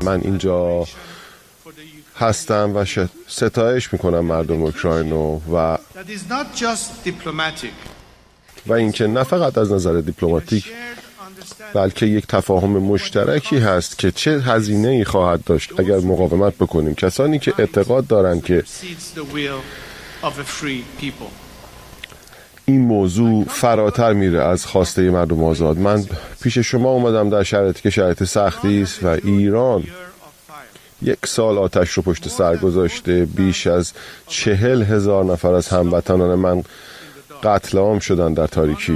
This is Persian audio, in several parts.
من اینجا هستم و ستایش میکنم مردم اوکراین و اینکه نه فقط از نظر دیپلماتیک بلکه یک تفاهم مشترکی هست که چه هزینه‌ای خواهد داشت اگر مقاومت بکنیم. کسانی که اعتقاد دارند که این موضوع فراتر میره از خواسته مردم آزاد. من پیش شما اومدم در شرایطی که شرایط سختی است و ایران 1 سال آتش رو پشت سر گذاشته. بیش از 40,000 نفر از هموطنان من قتل عام شدن در تاریکی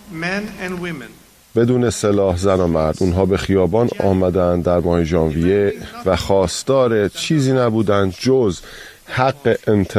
بدون سلاح، زن و مرد. اونها به خیابان آمدن در ماه ژانویه و خواستار چیزی نبودن جز حق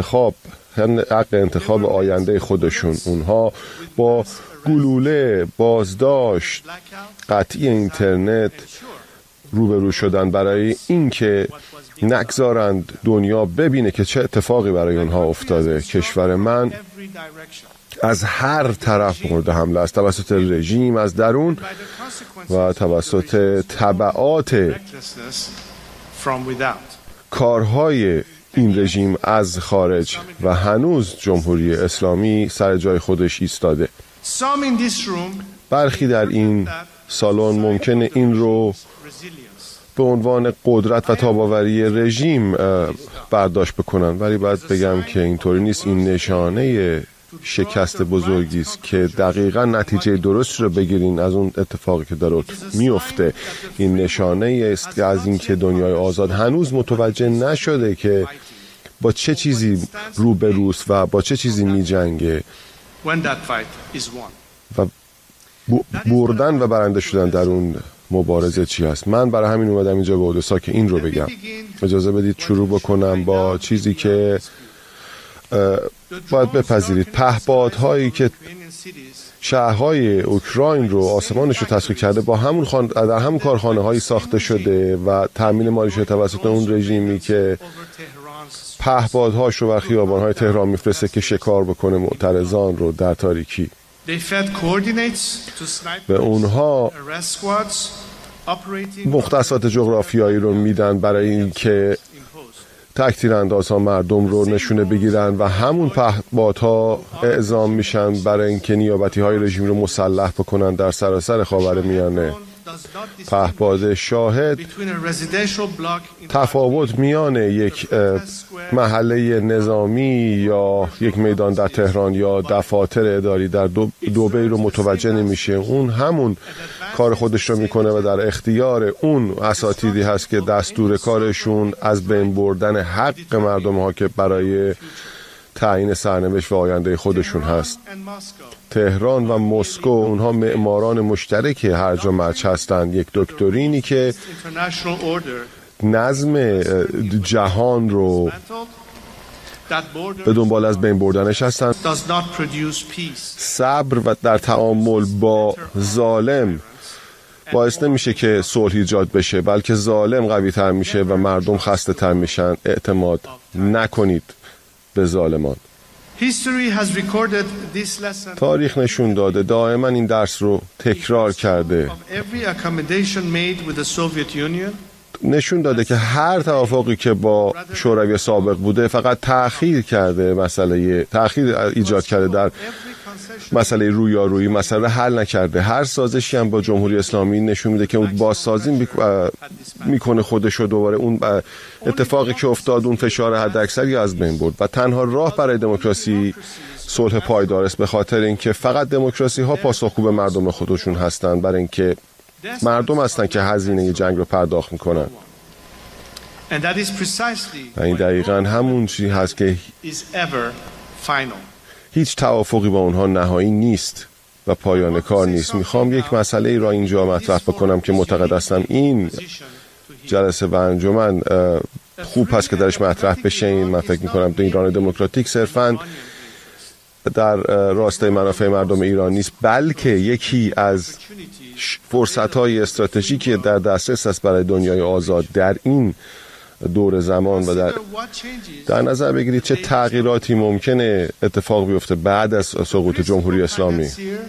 انتخاب آینده خودشون. اونها با گلوله، بازداشت، قطعی اینترنت روبرو شدن برای اینکه نگذارند دنیا ببینه که چه اتفاقی برای اونها افتاده. کشور من از هر طرف مورد حمله است، توسط رژیم از درون و توسط تبعات کارهای این رژیم از خارج و هنوز جمهوری اسلامی سر جای خودش ایستاده. برخی در این سالن ممکنه این رو به عنوان قدرت و تاباوری رژیم برداشت بکنن، ولی باید بگم که اینطوری نیست. این نشانه شکست بزرگی است که دقیقاً نتیجه درست رو بگیرین از اون اتفاقی که داره میفته. این نشانه است که از این که دنیای آزاد هنوز متوجه نشده که با چه چیزی روبروست و با چه چیزی میجنگه و بردن و برنده شدن در اون مبارزه چی هست. من برای همین اومدم اینجا به اودسا که این رو بگم. اجازه بدید شروع بکنم با چیزی که باید بپذیرید. پهپادهایی که شهرهای اوکراین رو آسمانش رو تسخیر کرده در همون کارخانه هایی ساخته شده و تامین مالی شده توسط اون رژیمی که پهپادهاش رو بر خیابان‌های تهران میفرسته که شکار بکنه معترضان رو در تاریکی. به اونها مختصات جغرافیایی رو میدن برای اینکه تک‌تیراندازها مردم رو نشونه بگیرن و همون پهپادها اعزام میشن برای اینکه نیابتی‌های رژیم رو مسلح بکنن در سراسر خاورمیانه. پهپاد شاهد تفاوت میان یک محله نظامی یا یک میدان در تهران یا دفاتر اداری در دبی رو متوجه نمیشه. اون همون کار خودش رو میکنه و در اختیار اون اساتیدی هست که دستور کارشون از بین بردن حق مردم ها که برای تعیین سرنوشت و آینده خودشون هست. تهران و مسکو اونها معماران مشترک هرج و مرج هستند. یک دکترینی که نظم جهان رو به دنبال از بین بردنش هستند. صبر و در تعامل با ظالم باعث نمیشه که صلح ایجاد بشه، بلکه ظالم قوی تر میشه و مردم خسته تر میشن. اعتماد نکنید به ظالمان. تاریخ نشون داده، دائما این درس رو تکرار کرده، نشون داده که هر توافقی که با شوروی سابق بوده فقط تأخیر ایجاد کرده در مسئله رویارویی، مسئله حل نکرده. هر سازشی هم با جمهوری اسلامی نشون میده که اون بازسازی میکنه خودش رو دوباره. اون اتفاقی که افتاد، اون فشار حداکثری از بین برد و تنها راه برای دموکراسی صلح پایدار است، به خاطر اینکه فقط دموکراسی ها پاسخگو به مردم خودشون هستن، برای اینکه مردم هستن که هزینه جنگ رو پرداخت میکنن. و این دقیقاً همون چیزی هست که هیچ توافقی با اونها نهایی نیست و پایان کار نیست. میخوام یک مسئله ای را اینجا مطرح بکنم که معتقد هستم این جلسه و انجمن خوب هست که درش مطرح بشه. من فکر میکنم در ایران دموکراتیک صرفاً در راستای منافع مردم ایران نیست، بلکه یکی از فرصت‌های استراتژیکی در دسترس است برای دنیای آزاد در این دور زمان و در نظر بگیرید چه تغییراتی ممکنه اتفاق بیفته بعد از سقوط جمهوری اسلامی.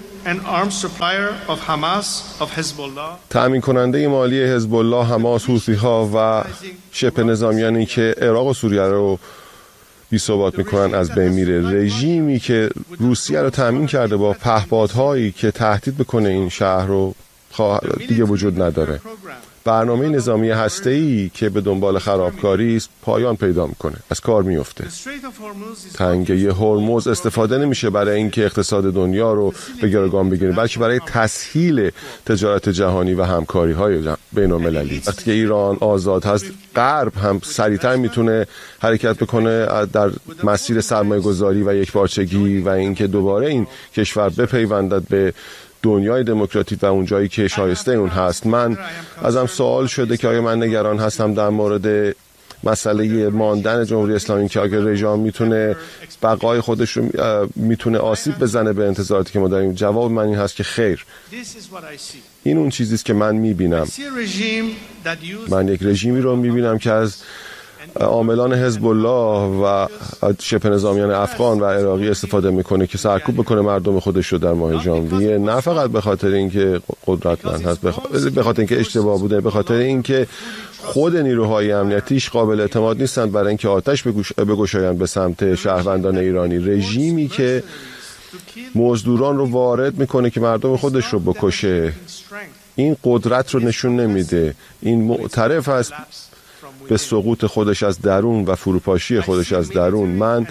تأمین کننده مالی حزب الله، حماس، حوثی‌ها و شبه نظامیانی که عراق و سوریه رو بی‌ثبات میکنن از بین میره. رژیمی که روسیه رو تأمین کرده با پهپادهایی که تهدید بکنه این شهر رو دیگه وجود نداره. برنامه نظامی هسته‌ای که به دنبال خرابکاری است پایان پیدا میکنه، از کار میفته. تنگه هرمز استفاده نمیشه برای اینکه اقتصاد دنیا رو به گروگان بگیره، بلکه برای تسهیل تجارت جهانی و همکاری‌های بین‌المللی. وقتی که ایران آزاد هست، غرب هم سریعتر میتونه حرکت بکنه در مسیر سرمایه‌گذاری و یکپارچگی و اینکه دوباره این کشور بپیوندد به دنیای دموکراتیک و اون جایی که شایسته اون هست. من ازم سوال شده که آیا من نگران هستم در مورد مسئله ماندن جمهوری اسلامی، که اگر رژیم میتونه بقای خودش رو میتونه آسیب بزنه به انتظاراتی که ما داریم. جواب من این هست که خیر. این اون چیزی است که من میبینم. من یک رژیمی رو میبینم که از عاملان حزب الله و شبه نظامیان افغان و عراقی استفاده میکنه که سرکوب بکنه مردم خودش رو در ماه ژانویه، نه فقط به خاطر اینکه قدرتمند هست، به خاطر اینکه اشتباه بوده، به خاطر اینکه خود نیروهای امنیتیش قابل اعتماد نیستند برای اینکه آتش بگشایند به سمت شهروندان ایرانی. رژیمی که مزدوران رو وارد میکنه که مردم خودش رو بکشه، این قدرت رو نشون نمیده. این معترف است به سقوط خودش از درون و فروپاشی خودش از درون. من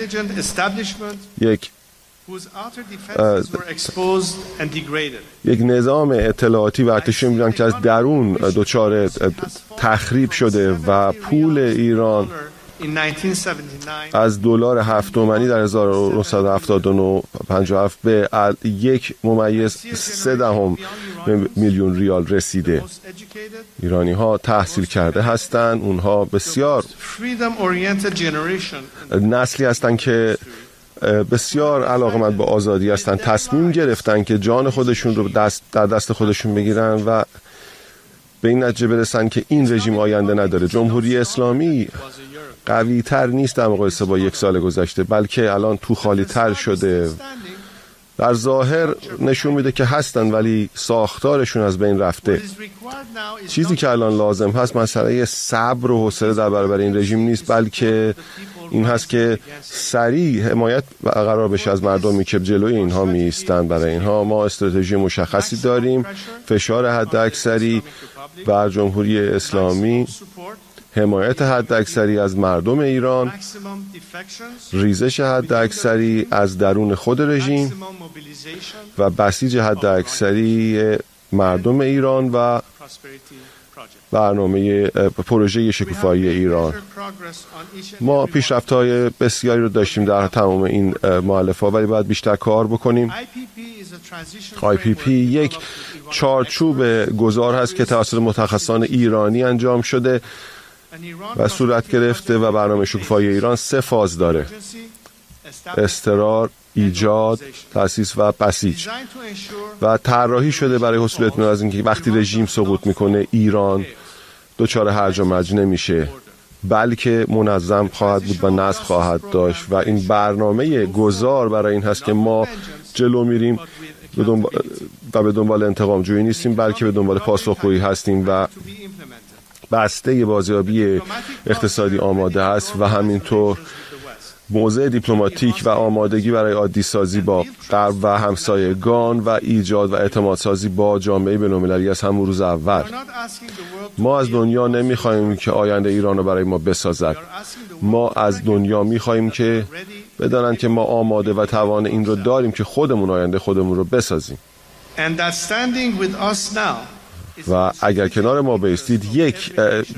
یک نظام اطلاعاتی و ارتشی می‌بینم که از درون دچار تخریب شده و پول ایران از دلار 7 تومانی در 1979 57 به 1.3 میلیون ریال رسیده. ایرانی ها تحصیل کرده هستند، اونها بسیار نسلی هستند که بسیار علاقمند به آزادی هستند، تصمیم گرفتن که جان خودشون رو در دست خودشون بگیرن و به این نتیجه برسن که این رژیم آینده نداره. جمهوری اسلامی قوی تر نیست در مقایسه با یک سال گذشته، بلکه الان تو خالی تر شده. در ظاهر نشون میده که هستن ولی ساختارشون از بین رفته. چیزی که الان لازم هست مسئله صبر و حوصله در برابر این رژیم نیست، بلکه این هست که سریع حمایت قرار بشه از مردمی که جلوی اینها میستن. برای اینها ما استراتژی مشخصی داریم، فشار حداکثری بر جمهوری اسلامی، حمایت حداکثری از مردم ایران، ریزش حداکثری از درون خود رژیم و بسیج حداکثری مردم ایران و برنامه پروژه شکوفایی ایران. ما پیشرفت‌های بسیاری رو داشتیم در تمام این مؤلفه‌ها، ولی باید بیشتر کار بکنیم. IPP یک چارچوب گذار هست که توسط متخصصان ایرانی انجام شده و صورت گرفته و برنامه شکوفایی ایران 3 فاز داره: اضطرار، ایجاد، تأسیس و بسیج. و طراحی شده برای حصول اطمینان از اینکه وقتی رژیم سقوط میکنه ایران دچار هرج و مرج نمیشه، بلکه منظم خواهد بود و نظم خواهد داشت. و این برنامه گذار برای این هست که ما جلو میریم و به دنبال انتقام جویی نیستیم، بلکه به دنبال پاسخگویی هستیم و بسته بازیابی اقتصادی آماده است و همینطور موضع دیپلماتیک و آمادگی برای عادی سازی با غرب و همسایگان و ایجاد و اعتماد سازی با جامعه بین‌المللی از همون روز اول. ما از دنیا نمیخوایم که آینده ایران رو برای ما بسازد. ما از دنیا میخوایم که بدانند که ما آماده و توان این رو داریم که خودمون آینده خودمون رو بسازیم. و اگر کنار ما بایستید، یک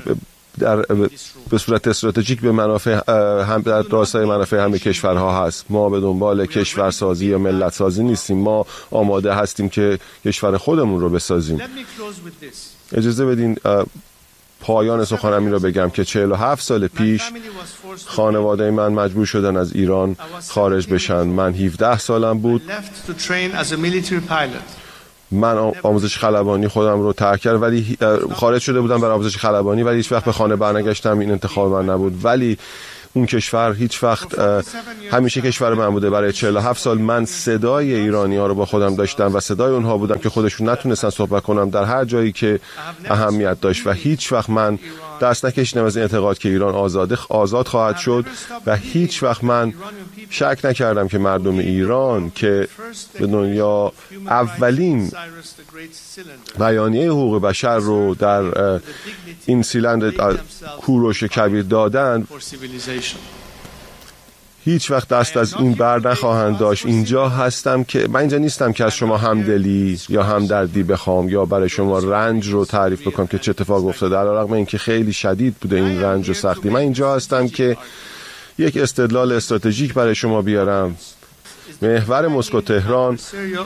به صورت استراتژیک به منافع هم در راستای منافع همه کشورها هست. ما به دنبال کشورسازی یا ملت سازی نیستیم، ما آماده هستیم که کشور خودمون رو بسازیم. اجازه بدین پایان سخنم رو بگم که 47 سال پیش خانواده من مجبور شدن از ایران خارج بشن. من 17 سالم بود من آموزش خلبانی خودم رو ترک کرد، ولی خارج شده بودم برای آموزش خلبانی، ولی هیچ وقت به خانه برنگشتم. این انتخاب من نبود، ولی اون کشور هیچ وقت همیشه کشور من بوده. برای 47 سال من صدای ایرانی ها رو با خودم داشتم و صدای اونها بودم که خودشون نتونستن صحبت کنم در هر جایی که اهمیت داشت و هیچ وقت من دست نکشیدم از این اعتقاد که ایران آزاد خواهد شد و هیچ وقت من شک نکردم که مردم ایران که به دنیا اولین بیانیه حقوق بشر رو در این سیلند کوروش کبیر دادن، هیچ وقت دست از این بر نخواهند داشت. اینجا هستم که من اینجا نیستم که از شما همدلی یا همدردی بخوام یا برای شما رنج رو تعریف بکنم که چه اتفاق افتاده، علیرغم اینکه خیلی شدید بوده این رنج و سختی. من اینجا هستم که یک استدلال استراتژیک برای شما بیارم. محور مسکو تهران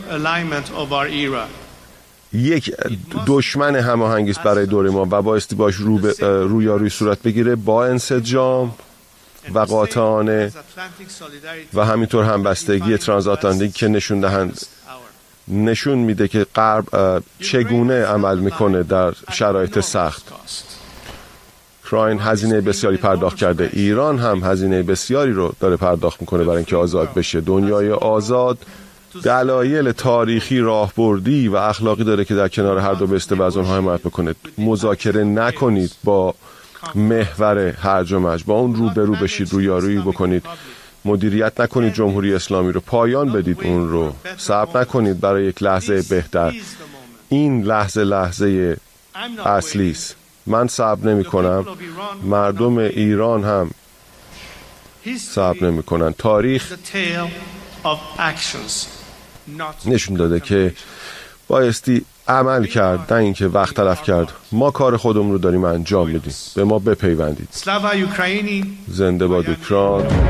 یک دشمن هماهنگی است برای دور ما و بایستی باش رویارویی صورت بگیره با انسجام و قاطعانه و همینطور همبستگی ترانزاتلانتیک که نشون میده که غرب چگونه عمل میکنه در شرایط سخت. اوکراین هزینه بسیاری پرداخت کرده، ایران هم هزینه بسیاری رو داره پرداخت میکنه برای اینکه آزاد بشه. دنیای آزاد دلایل تاریخی، راهبردی و اخلاقی داره که در کنار هر دو بسته و از اونها حمایت بکنه. مذاکره نکنید با محور هرج و مرج، با اون روبرو بشید، رویارویی بکنید. مدیریت نکنید جمهوری اسلامی رو، پایان بدید اون رو، صبر نکنید برای یک لحظه بهتر. این لحظه اصلی است. من صبر نمی کنم، مردم ایران هم صبر نمی کنن. تاریخ نشون داده که بایستی عمل کرد، نه اینکه وقت تلف کرد. ما کار خودمون رو داریم انجام میدیم، به ما بپیوندید. زنده باد اوکراین.